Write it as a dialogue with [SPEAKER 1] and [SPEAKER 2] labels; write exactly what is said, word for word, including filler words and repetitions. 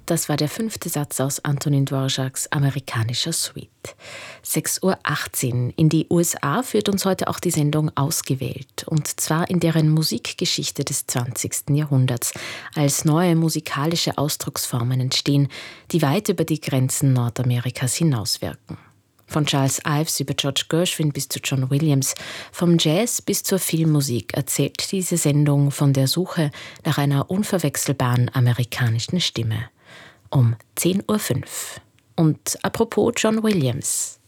[SPEAKER 1] Das war der fünfte Satz aus Antonin Dvořáks amerikanischer Suite. sechs Uhr achtzehn. In die U S A führt uns heute auch die Sendung Ausgewählt. Und zwar in deren Musikgeschichte des zwanzigsten Jahrhunderts, als neue musikalische Ausdrucksformen entstehen, die weit über die Grenzen Nordamerikas hinauswirken. Von Charles Ives über George Gershwin bis zu John Williams, vom Jazz bis zur Filmmusik erzählt diese Sendung von der Suche nach einer unverwechselbaren amerikanischen Stimme. Um zehn Uhr fünf. Und apropos John Williams.